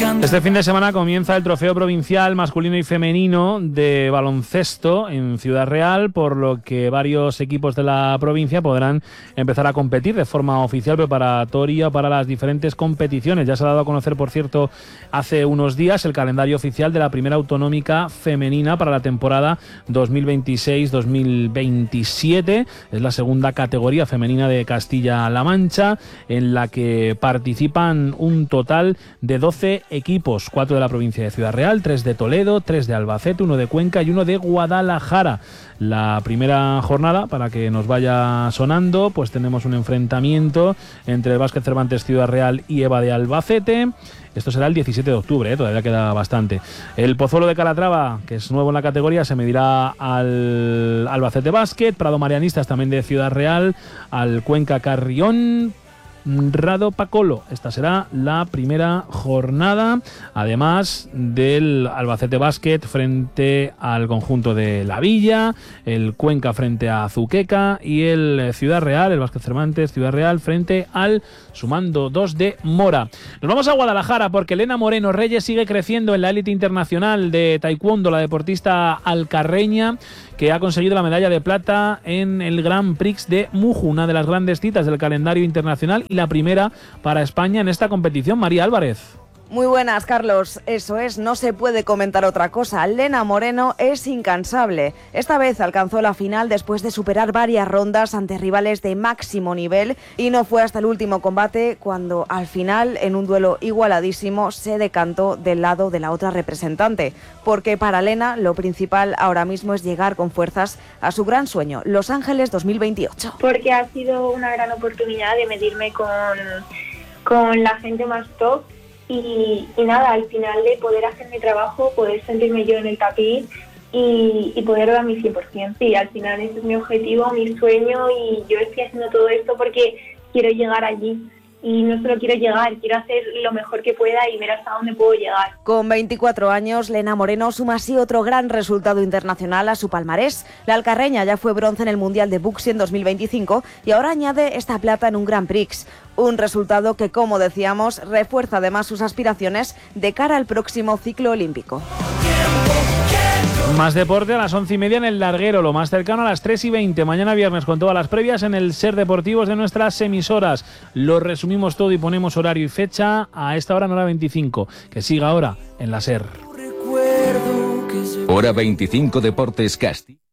Este fin de semana comienza el trofeo provincial masculino y femenino de baloncesto en Ciudad Real, por lo que varios equipos de la provincia podrán empezar a competir de forma oficial preparatoria para las diferentes competiciones. Ya se ha dado a conocer, por cierto, hace unos días el calendario oficial de la primera autonómica femenina para la temporada 2026-2027. Es la segunda categoría femenina de Castilla-La Mancha, en la que participan un total de 12 equipos, 4 de la provincia de Ciudad Real, 3 de Toledo, 3 de Albacete, 1 de Cuenca y 1 de Guadalajara. La primera jornada, para que nos vaya sonando, pues tenemos un enfrentamiento entre el Básquet Cervantes Ciudad Real y EVA de Albacete. Esto será el 17 de octubre, todavía queda bastante. El Pozuelo de Calatrava, que es nuevo en la categoría, se medirá al Albacete Básquet. Prado Marianistas, también de Ciudad Real, al Cuenca Carrión. Rado Pacolo. Esta será la primera jornada, además del Albacete Básquet frente al conjunto de La Villa, el Cuenca frente a Azuqueca y el Ciudad Real, el Básquet Cervantes Ciudad Real frente al Sumando 2 de Mora. Nos vamos a Guadalajara porque Elena Moreno Reyes sigue creciendo en la élite internacional de taekwondo, la deportista alcarreña que ha conseguido la medalla de plata en el Grand Prix de Muju, una de las grandes citas del calendario internacional y la primera para España en esta competición. María Álvarez. Muy buenas, Carlos. Eso es, no se puede comentar otra cosa. Elena Moreno es incansable. Esta vez alcanzó la final después de superar varias rondas ante rivales de máximo nivel y no fue hasta el último combate cuando al final, en un duelo igualadísimo, se decantó del lado de la otra representante. Porque para Elena lo principal ahora mismo es llegar con fuerzas a su gran sueño, Los Ángeles 2028. Porque ha sido una gran oportunidad de medirme con la gente más top. Y nada, al final de poder hacer mi trabajo, poder sentirme yo en el tapiz y poder dar mi 100%. Sí, al final ese es mi objetivo, mi sueño y yo estoy haciendo todo esto porque quiero llegar allí. Y no solo quiero llegar, quiero hacer lo mejor que pueda y ver hasta dónde puedo llegar. Con 24 años, Elena Moreno suma así otro gran resultado internacional a su palmarés. La alcarreña ya fue bronce en el Mundial de Boxing en 2025 y ahora añade esta plata en un Grand Prix. Un resultado que, como decíamos, refuerza además sus aspiraciones de cara al próximo ciclo olímpico. Más deporte a las 11:30 en el Larguero, lo más cercano a las 3:20. Mañana viernes con todas las previas en el Ser Deportivos de nuestras emisoras. Lo resumimos todo y ponemos horario y fecha a esta hora en hora 25. Que siga ahora en la Ser. Hora 25 Deportes Casti.